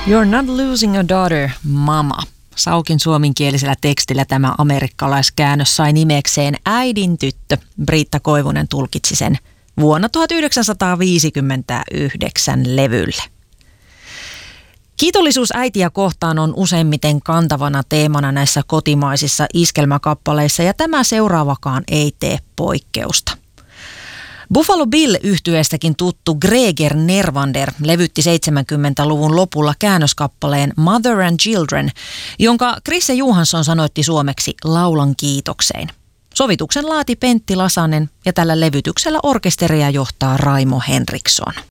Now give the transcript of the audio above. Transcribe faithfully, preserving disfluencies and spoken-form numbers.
You're not losing a daughter, mama. Saukin suomenkielisellä tekstillä tämä amerikkalaiskäännös sai nimekseen Äidin tyttö. Britta Koivunen tulkitsi sen vuonna tuhatyhdeksänsataaviisikymmentäyhdeksän levylle. Kiitollisuus äitiä kohtaan on useimmiten kantavana teemana näissä kotimaisissa iskelmäkappaleissa ja tämä seuraavakaan ei tee poikkeusta. Buffalo Bill-yhtyeestäkin tuttu Greger Nervander levytti seitsemänkymmentäluvun lopulla käännöskappaleen Mother and Children, jonka Krisse Johansson sanoitti suomeksi laulan kiitoksein. Sovituksen laati Pentti Lasanen ja tällä levytyksellä orkesteria johtaa Raimo Henriksson.